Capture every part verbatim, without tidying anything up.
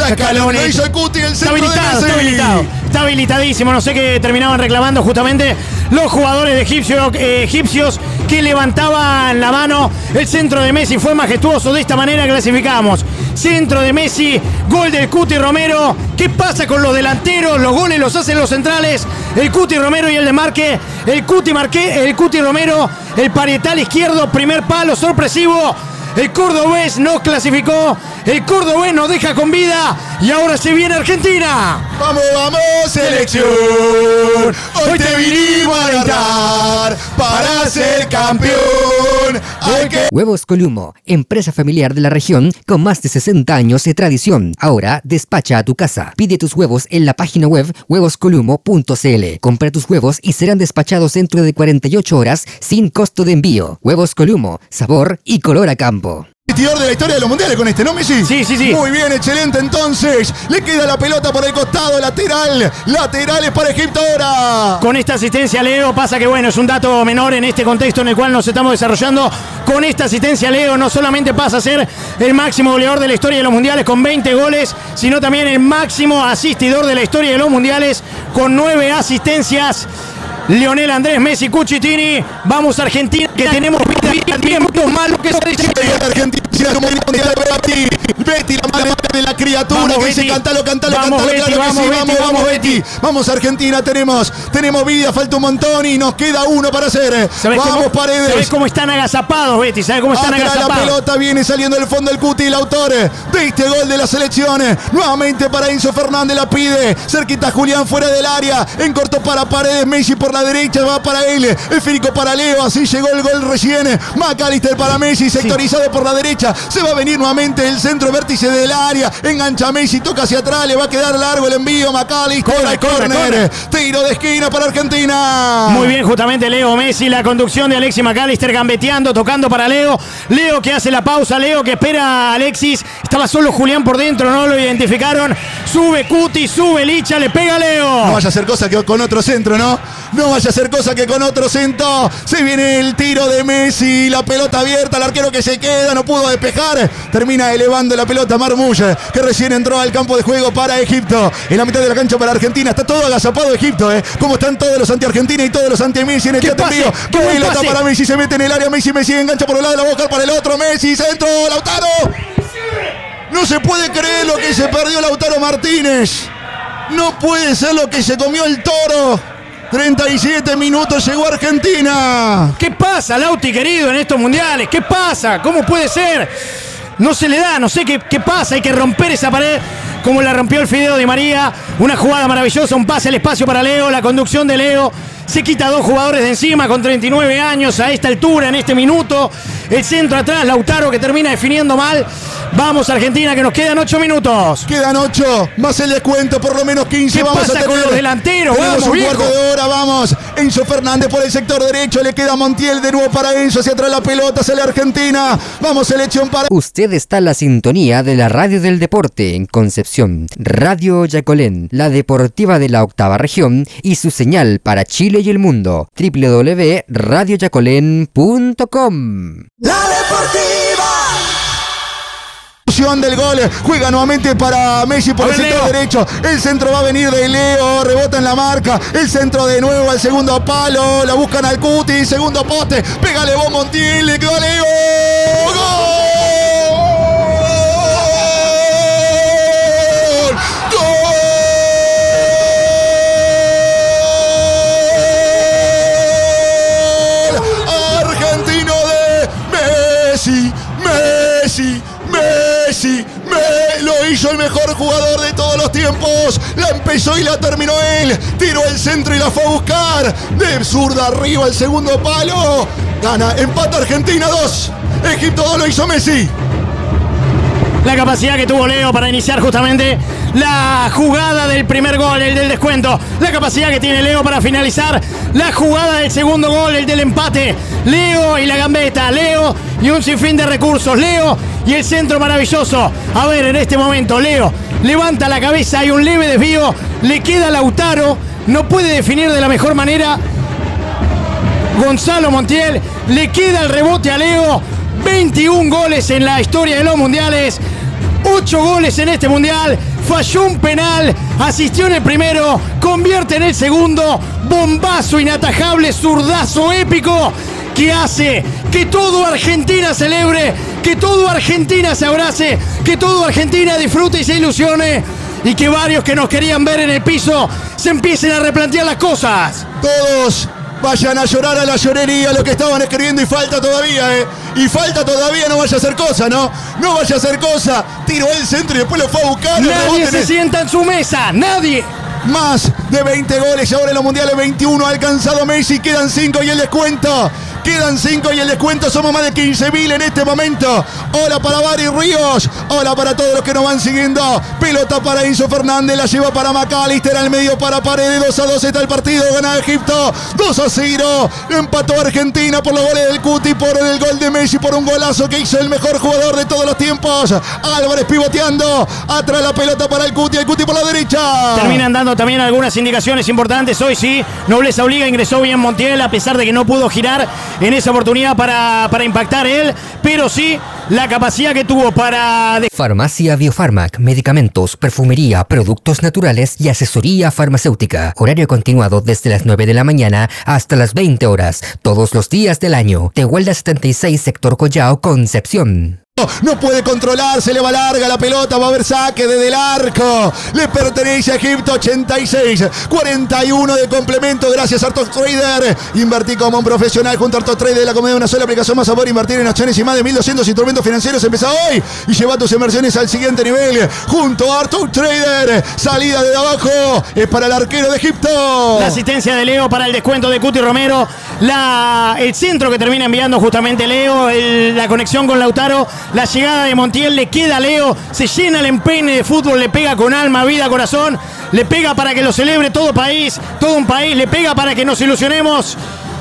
a Scaloni. Lo hizo el Cuti, el centro está habilitado, de está habilitado. Está habilitadísimo. No sé qué terminaban reclamando justamente los jugadores de egipcio, eh, egipcios que levantaban la mano. El centro de Messi fue majestuoso. De esta manera clasificamos. Centro de Messi, gol del Cuti Romero. ¿Qué pasa con los delanteros? Los goles los hacen los centrales. El Cuti Romero y el de Marque. El Cuti Marque, el Cuti Romero, el parietal izquierdo, primer palo sorpresivo. El cordobés nos clasificó. El cordobés nos deja con vida. Y ahora se viene Argentina. Vamos, vamos, selección. Hoy te vinimos a ganar para ser campeón. Hay que... Huevos Columo, empresa familiar de la región con más de sesenta años de tradición. Ahora despacha a tu casa. Pide tus huevos en la página web huevos columo punto c l. Compra tus huevos y serán despachados dentro de cuarenta y ocho horas sin costo de envío. Huevos Columo, sabor y color a campo. De la historia de los mundiales con este, ¿no, Messi? Sí, sí, sí. Muy bien, excelente. Entonces, le queda la pelota por el costado, lateral. Laterales para Egipto ahora. Con esta asistencia, Leo, pasa que, bueno, es un dato menor en este contexto en el cual nos estamos desarrollando. Con esta asistencia, Leo no solamente pasa a ser el máximo goleador de la historia de los mundiales con veinte goles, sino también el máximo asistidor de la historia de los mundiales con nueve asistencias. Lionel Andrés Messi Cuchitini. Vamos a Argentina, que tenemos vida, tiempo malo que se dice. Argentina como mundial, Betty. Betty, la madre de la criatura. Vamos, que Betty. dice cantalo, cantalo, Vamos, cantalo. Betty, Claro que vamos, sí, Betty, vamos, vamos, vamos, Betty. Vamos, Argentina, tenemos, tenemos vida, falta un montón y nos queda uno para hacer. ¿Sabés Vamos, cómo, Paredes. ¿Sabés cómo están agazapados, Betty? ¿Sabés cómo están Atrás agazapados? la pelota viene saliendo del fondo del Cuti, el autor de este gol de la selección. Nuevamente para Enzo Fernández, la pide. Cerquita Julián fuera del área. En corto para Paredes, Messi por la derecha, va para él. El Férico para Leo, así llegó el gol recién. McAllister para Messi, sectorizado sí. por la derecha. Se va a venir nuevamente el centro vértice del área. Engancha Messi, toca hacia atrás, le va a quedar largo el envío. McAllister, corner, corner, corner. Tiro de esquina para Argentina. Muy bien, justamente Leo Messi, la conducción de Alexis McAllister, gambeteando, tocando para Leo. Leo que hace la pausa, Leo que espera a Alexis. Estaba solo Julián por dentro, no lo identificaron. Sube Cuti, sube Licha, le pega a Leo. No vaya a hacer cosa que con otro centro, ¿no? No vaya a hacer cosa que con otro centro. Se viene el tiro de Messi, la pelota abierta, el arquero que se queda, no pudo despejar. Termina elevando la pelota Marmoush, que recién entró al campo de juego para Egipto. En la mitad de la cancha para Argentina. Está todo agazapado Egipto, ¿eh? Como están todos los anti-Argentina y todos los anti-Messi en el chat envío. Que pelota para Messi, se mete en el área. Messi, Messi engancha por un lado, la boca para el otro. Messi, centro, Lautaro. No se puede creer lo que se perdió Lautaro Martínez. No puede ser lo que se comió el toro. treinta y siete minutos, llegó Argentina. ¿Qué pasa, Lauti querido, en estos mundiales? ¿Qué pasa? ¿Cómo puede ser? No se le da, no sé qué, qué pasa. Hay que romper esa pared como la rompió el Fideo Di María. Una jugada maravillosa, un pase al espacio para Leo, la conducción de Leo. Se quita a dos jugadores de encima con treinta y nueve años a esta altura, en este minuto. El centro atrás, Lautaro que termina definiendo mal. Vamos Argentina, que nos quedan ocho minutos. Quedan ocho, más el descuento, por lo menos quince. ¿Qué vamos pasa a tener, con los delanteros? Tenemos Vamos, un viejo. cuarto de hora, vamos. Enzo Fernández por el sector derecho, le queda Montiel de nuevo para Enzo. Hacia atrás la pelota, sale Argentina. Vamos, selección para... Usted está en la sintonía de la Radio del Deporte en Concepción. Radio Yacolén, la deportiva de la octava región y su señal para Chile y el mundo. doble u doble u doble u punto radio yacolén punto com. La Deportiva. Del gol, juega nuevamente para Messi por el sector Leo. derecho. El centro va a venir de Leo, rebota en la marca. El centro de nuevo al segundo palo. La buscan al Cuti, segundo poste. Pégale vos, Montiel, le quedó a Leo. ¡Gol! Messi, Messi, Messi, me lo hizo el mejor jugador de todos los tiempos. La empezó y la terminó él. Tiró el centro y la fue a buscar. De zurda arriba el segundo palo. Gana, empata Argentina dos. Egipto dos, lo hizo Messi. La capacidad que tuvo Leo para iniciar justamente la jugada del primer gol, el del descuento. La capacidad que tiene Leo para finalizar la jugada del segundo gol, el del empate. Leo y la gambeta, Leo y un sinfín de recursos. Leo y el centro maravilloso. A ver, en este momento, Leo levanta la cabeza, hay un leve desvío. Le queda Lautaro, no puede definir de la mejor manera Gonzalo Montiel. Le queda el rebote a Leo. veintiún goles en la historia de los mundiales. ocho goles en este mundial. falló un penal, asistió en el primero, convierte en el segundo, bombazo inatajable, zurdazo épico que hace que todo Argentina celebre, que todo Argentina se abrace, que todo Argentina disfrute y se ilusione, y que varios que nos querían ver en el piso se empiecen a replantear las cosas. Todos vayan a llorar a la llorería lo que estaban escribiendo, y falta todavía, ¿eh? Y falta todavía, no vaya a hacer cosa, ¿no? No vaya a hacer cosa. Tiró el centro y después lo fue a buscar. Nadie se sienta en su mesa, nadie. Más de veinte goles y ahora en los mundiales veintiuno ha alcanzado Messi. Quedan cinco y el descuento. Quedan cinco y el descuento. Somos más de quince mil en este momento. Hola para Bari Ríos. Hola para todos los que nos van siguiendo. Pelota para Enzo Fernández. La lleva para McAllister al medio para Paredes. dos a dos está el partido. Gana Egipto. dos a cero. Empató Argentina por los goles del Cuti. Por el gol de Messi. Por un golazo que hizo el mejor jugador de todos los tiempos. Álvarez pivoteando. Atrás la pelota para el Cuti. El Cuti por la derecha. Terminan dando también algunas indicaciones importantes. Hoy sí, Nobleza Obliga, ingresó bien Montiel, a pesar de que no pudo girar en esa oportunidad para, para impactar él, pero sí la capacidad que tuvo para... Farmacia Biofarmac, medicamentos, perfumería, productos naturales y asesoría farmacéutica. Horario continuado desde las nueve de la mañana hasta las veinte horas, todos los días del año. Tehuelda setenta y seis, sector Collao, Concepción. No puede controlarse, le va larga la pelota, va a haber saque desde el arco. Le pertenece a Egipto. Ochenta y seis, cuarenta y uno de complemento. Gracias a Artos Trader. Invertí como un profesional junto a Artos Trader, la comida de una sola aplicación más sabor. Invertir en acciones y más de mil doscientos instrumentos financieros. Empieza hoy y lleva tus inversiones al siguiente nivel junto a Artos Trader. Salida de abajo es para el arquero de Egipto. La asistencia de Leo para el descuento de Cuti Romero. La, el centro que termina enviando justamente Leo. El, la conexión con Lautaro. La llegada de Montiel, le queda a Leo, se llena el empeine de fútbol, le pega con alma, vida, corazón, le pega para que lo celebre todo país, todo un país, le pega para que nos ilusionemos.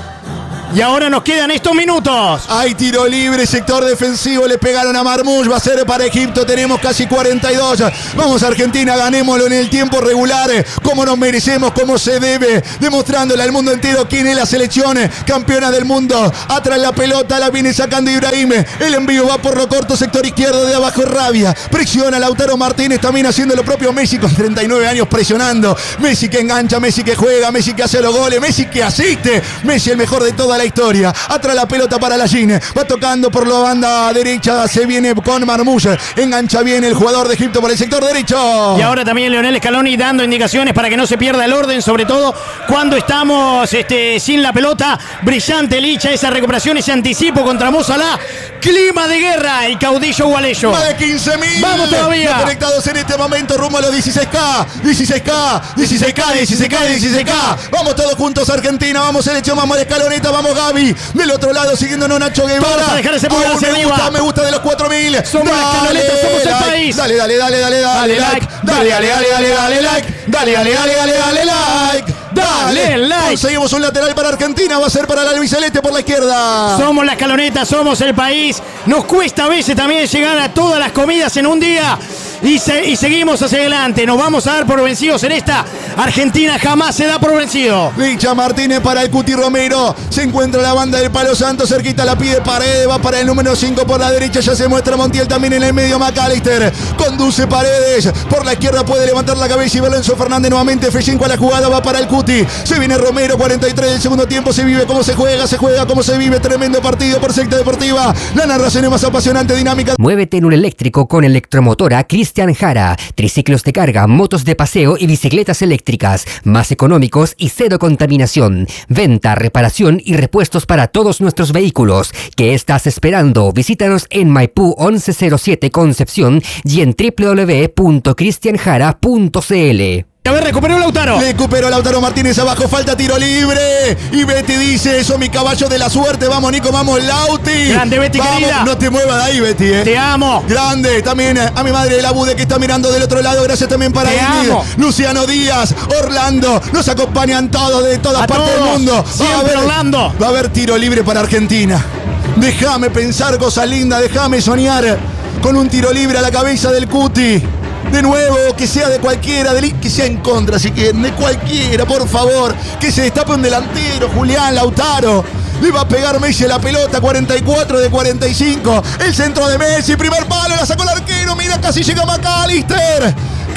Y ahora nos quedan estos minutos. Hay tiro libre, sector defensivo, le pegaron a Marmoush, va a ser para Egipto, tenemos casi cuarenta y dos. Vamos Argentina, ganémoslo en el tiempo regular, como nos merecemos, como se debe, demostrándole al mundo entero quién es la selección campeona del mundo. Atrás la pelota, la viene sacando Ibrahim, el envío va por lo corto, sector izquierdo de abajo Rabia, presiona Lautaro Martínez, también haciendo lo propio Messi con treinta y nueve años presionando. Messi que engancha, Messi que juega, Messi que hace los goles, Messi que asiste, Messi el mejor de toda la historia. Atrás la pelota para Lallín, va tocando por la banda derecha, se viene con Marmoush, engancha bien el jugador de Egipto por el sector derecho. Y ahora también Leonel Scaloni dando indicaciones para que no se pierda el orden, sobre todo cuando estamos este, sin la pelota. Brillante Licha, esa recuperación, ese anticipo contra Mo Salah. Clima de guerra, el caudillo gualeyo. Más de quince mil. Vamos todavía. Conectados en este momento rumbo a los dieciséis K, dieciséis K, dieciséis K, dieciséis K, dieciséis K. Vamos todos juntos Argentina, vamos selección, vamos de escaloneta, vamos Gaby. Del otro lado siguiéndonos Nacho Guevara. Vamos a dejar ese pulgar hacia me arriba. gusta, me gusta de los cuatro mil. Somos la escaloneta, somos el país. Dale, dale, dale, dale, dale, like. Dale, dale, dale, dale, dale, like. Dale, dale, dale, dale, dale, like. Dale, like. Conseguimos un lateral para Argentina, va a ser para la albiceleste por la izquierda. Somos la escaloneta, somos el país. Nos cuesta a veces también llegar a todas las comidas en un día. Y, se, y seguimos hacia adelante. Nos vamos a dar por vencidos en esta. Argentina jamás se da por vencido. Licha Martínez para el Cuti Romero. Se encuentra la banda del Palo Santo. Cerquita la pide Paredes. Va para el número cinco por la derecha. Ya se muestra Montiel también en el medio. McAllister. Conduce Paredes. Por la izquierda puede levantar la cabeza y ver Enzo Fernández nuevamente. F cinco a la jugada. Va para el Cuti. Se viene Romero. cuarenta y tres del segundo tiempo. Se vive como se juega. Se juega como se vive. Tremendo partido por Secta Deportiva. La narración es más apasionante, dinámica. Muévete en un eléctrico con Electromotora Cristian Jara. Triciclos de carga, motos de paseo y bicicletas eléctricas. Más económicos y cero contaminación. Venta, reparación y repuestos para todos nuestros vehículos. ¿Qué estás esperando? Visítanos en Maipú once cero siete Concepción y en w w w punto cristian jara punto c l. A ver, recuperó Lautaro. Recuperó Lautaro Martínez abajo, falta tiro libre. Y Betty dice, eso mi caballo de la suerte. Vamos, Nico, vamos, Lauti. Grande, Betty, vamos, querida. No te muevas de ahí, Betty, eh. Te amo. Grande, también a mi madre de la Bude que está mirando del otro lado. Gracias también para Ingrid, Luciano Díaz, Orlando. Nos acompañan todos de todas a partes todos. del mundo. Siempre va a haber, Orlando. Va a haber tiro libre para Argentina. Déjame pensar cosas lindas, déjame soñar con un tiro libre a la cabeza del Cuti. De nuevo, que sea de cualquiera, de, que sea en contra, si quieren, de cualquiera, por favor. Que se destape un delantero, Julián Lautaro. Le va a pegar Messi a la pelota, cuarenta y cuatro de cuarenta y cinco. El centro de Messi, primer palo, la sacó el arquero. Mira, casi llega McAllister.